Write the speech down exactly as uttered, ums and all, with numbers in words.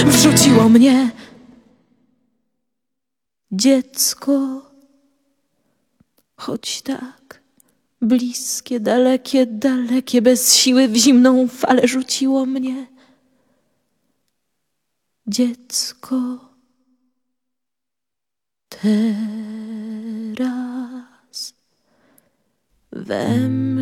wrzuciło mnie. Dziecko, choć tak bliskie, dalekie, dalekie, bez siły w zimną falę rzuciło mnie. Dziecko, teraz we mnie.